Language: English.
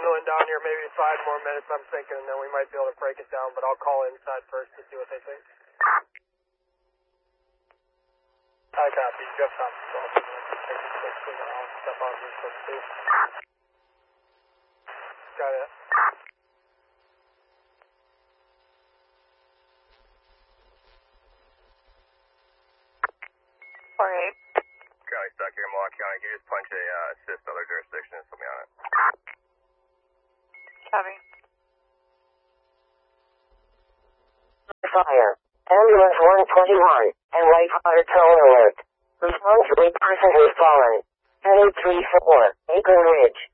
dwindling down here, maybe 5 more minutes, I'm thinking, and then we might be able to break it down, but I'll call inside first to see what they think. I copy. Just on 12. I'll step on this one too. Got it. Alright. County stuck here in Milwaukee County. Can you just punch a assist other jurisdiction and put me on it? Copy. Fire. Ambulance 121 and white fire tone alert. Response to a person has fallen. Heading 34, Acre Ridge.